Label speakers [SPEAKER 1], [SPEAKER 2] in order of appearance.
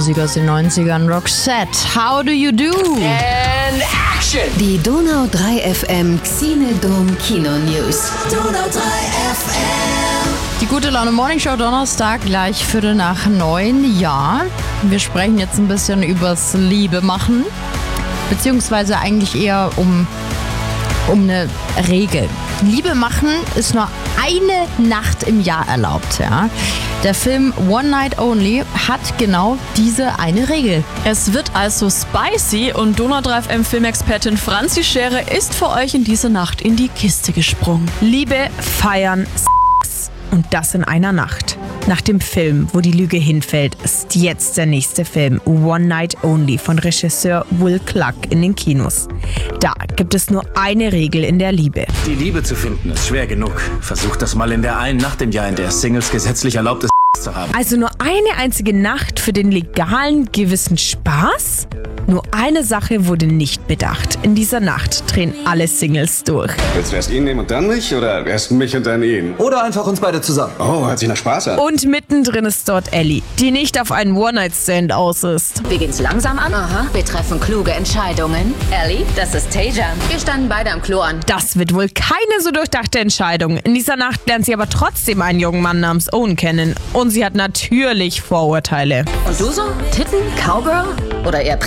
[SPEAKER 1] Musik aus den 90ern. Roxette, How Do You Do?
[SPEAKER 2] And action!
[SPEAKER 3] Die Donau 3 FM Xine-Dom Kino News.
[SPEAKER 2] Donau 3 FM.
[SPEAKER 1] Die gute Laune Morning Show Donnerstag, gleich 8:45. Ja, wir sprechen jetzt ein bisschen übers Liebe machen. Beziehungsweise eigentlich eher um eine Regel. Liebe machen ist nur eine Nacht im Jahr erlaubt. Ja? Der Film One Night Only hat genau diese eine Regel.
[SPEAKER 4] Es wird also spicy und Donau 3 FM Filmexpertin Franzi Scherer ist für euch in diese Nacht in die Kiste gesprungen.
[SPEAKER 5] Liebe, feiern, Sex und das in einer Nacht. Nach dem Film, wo die Lüge hinfällt, ist jetzt der nächste Film One Night Only von Regisseur Will Clark in den Kinos. Da gibt es nur eine Regel in der Liebe.
[SPEAKER 6] Die Liebe zu finden ist schwer genug. Versucht das mal in der einen Nacht im Jahr, in der es Singles gesetzlich erlaubt ist, zu haben.
[SPEAKER 5] Also nur eine einzige Nacht für den legalen, gewissen Spaß? Nur eine Sache wurde nicht bedacht. In dieser Nacht drehen alle Singles durch.
[SPEAKER 7] Willst du erst ihn nehmen und dann mich? Oder erst mich und dann ihn?
[SPEAKER 8] Oder einfach uns beide zusammen.
[SPEAKER 7] Oh, hört sich nach Spaß an.
[SPEAKER 5] Und mittendrin ist dort Ellie, die nicht auf einen One-Night-Stand aus ist.
[SPEAKER 3] Wir gehen's langsam an. Aha. Wir treffen kluge Entscheidungen. Ellie, das ist Tajan. Wir standen beide am Klo an.
[SPEAKER 5] Das wird wohl keine so durchdachte Entscheidung. In dieser Nacht lernt sie aber trotzdem einen jungen Mann namens Owen kennen. Und sie hat natürlich Vorurteile.
[SPEAKER 3] Und du so? Titten? Cowgirl? Oder eher